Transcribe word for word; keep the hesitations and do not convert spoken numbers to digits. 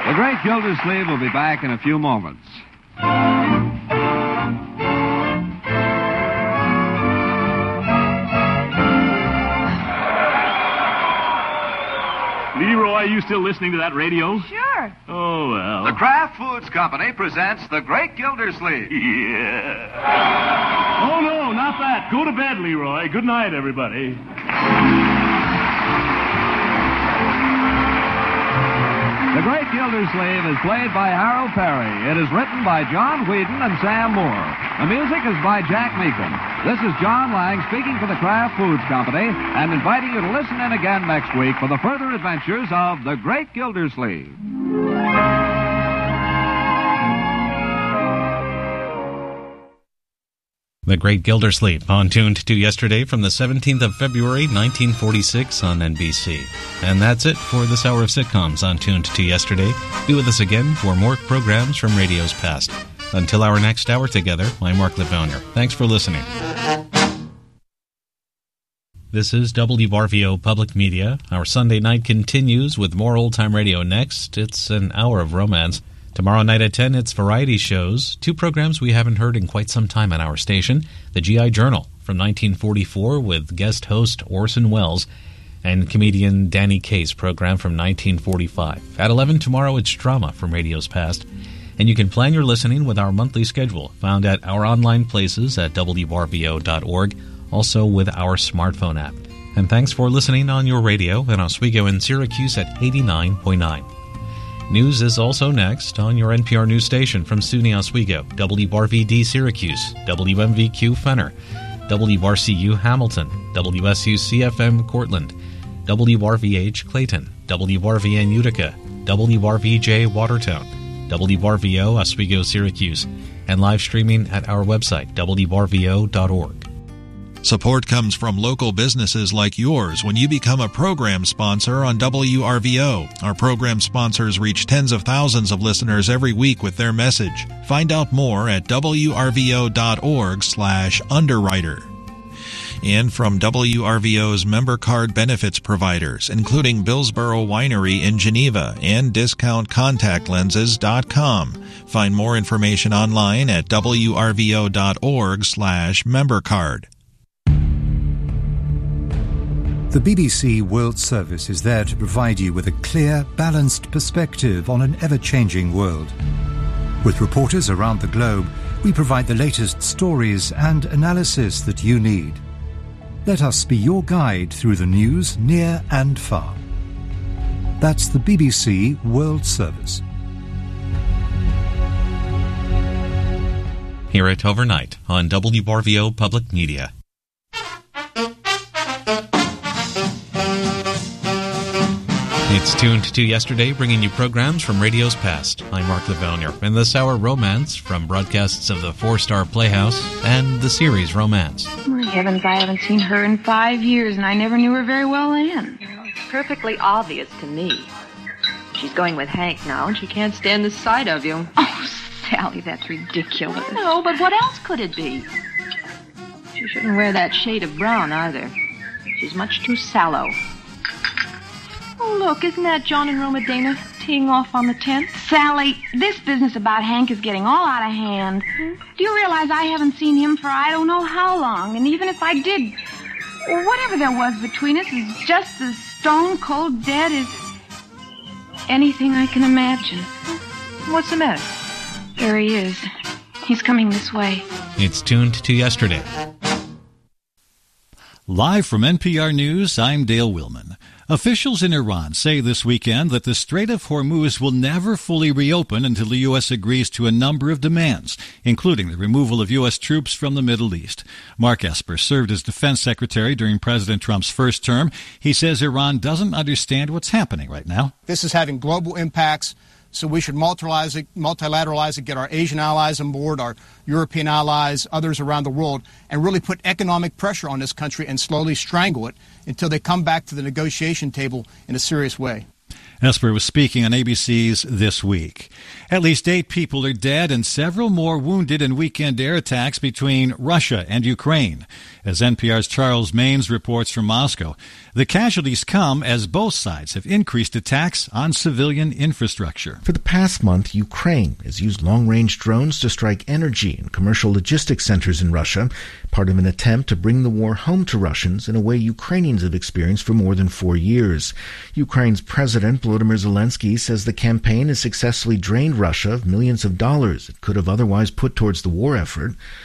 The Great Gildersleeve will be back in a few moments. Leroy, are you still listening to that radio? Sure. Oh, well. The Kraft Foods Company presents The Great Gildersleeve. Yeah. Oh, no, not that. Go to bed, Leroy. Good night, everybody. The Great Gildersleeve is played by Harold Perry. It is written by John Whedon and Sam Moore. The music is by Jack Meakin. This is John Lang speaking for the Kraft Foods Company and inviting you to listen in again next week for the further adventures of The Great Gildersleeve. The Great Gildersleeve, on Tuned to Yesterday from the seventeenth of February, nineteen forty-six on N B C. And that's it for this hour of sitcoms on Tuned to Yesterday. Be with us again for more programs from radio's past. Until our next hour together, I'm Mark Lavoner. Thanks for listening. This is W R V O Public Media. Our Sunday night continues with more old-time radio next. It's an hour of romance. Tomorrow night at ten, it's variety shows, two programs we haven't heard in quite some time on our station, the G I Journal from nineteen forty-four with guest host Orson Welles, and comedian Danny Kaye's program from nineteen forty-five. At eleven tomorrow, it's drama from radio's past, and you can plan your listening with our monthly schedule, found at our online places at W R V O dot org, also with our smartphone app. And thanks for listening on your radio in Oswego and Syracuse at eighty-nine point nine. News is also next on your N P R news station from SUNY Oswego, W R V D Syracuse, W M V Q Fenner, W R C U Hamilton, W S U C F M Cortland, W R V H Clayton, W R V N Utica, W R V J Watertown, W R V O Oswego Syracuse, and live streaming at our website, W R V O dot org. Support comes from local businesses like yours when you become a program sponsor on W R V O. Our program sponsors reach tens of thousands of listeners every week with their message. Find out more at W R V O dot org slash underwriter. And from W R V O's member card benefits providers, including Billsboro Winery in Geneva and discount contact lenses dot com. Find more information online at W R V O dot org slash member card. The B B C World Service is there to provide you with a clear, balanced perspective on an ever-changing world. With reporters around the globe, we provide the latest stories and analysis that you need. Let us be your guide through the news near and far. That's the B B C World Service. Hear it overnight on W R V O Public Media. It's Tuned to Yesterday, bringing you programs from radio's past. I'm Mark Lavoner, and this hour, romance from broadcasts of the Four-Star Playhouse and the series Romance. My heavens, I haven't seen her in five years, and I never knew her very well then. It's perfectly obvious to me. She's going with Hank now, and she can't stand the sight of you. Oh, Sally, that's ridiculous. No, but what else could it be? She shouldn't wear that shade of brown, either. She's much too sallow. Oh, look, isn't that John and Roma Dana teeing off on the tenth? Sally, this business about Hank is getting all out of hand. Hmm? Do you realize I haven't seen him for I don't know how long? And even if I did, whatever there was between us is just as stone cold dead as anything I can imagine. What's the matter? There he is. He's coming this way. It's Tuned to Yesterday. Live from N P R News, I'm Dale Willman. Officials in Iran say this weekend that the Strait of Hormuz will never fully reopen until the U S agrees to a number of demands, including the removal of U S troops from the Middle East. Mark Esper served as defense secretary during President Trump's first term. He says Iran doesn't understand what's happening right now. This is having global impacts, so we should multilateralize it, multilateralize it, get our Asian allies on board, our European allies, others around the world, and really put economic pressure on this country and slowly strangle it until they come back to the negotiation table in a serious way. Esper was speaking on A B C's This Week. At least eight people are dead and several more wounded in weekend air attacks between Russia and Ukraine. As N P R's Charles Maines reports from Moscow, the casualties come as both sides have increased attacks on civilian infrastructure. For the past month, Ukraine has used long-range drones to strike energy and commercial logistics centers in Russia, part of an attempt to bring the war home to Russians in a way Ukrainians have experienced for more than four years. Ukraine's President Volodymyr Zelensky says the campaign has successfully drained Russia of millions of dollars it could have otherwise put towards the war effort.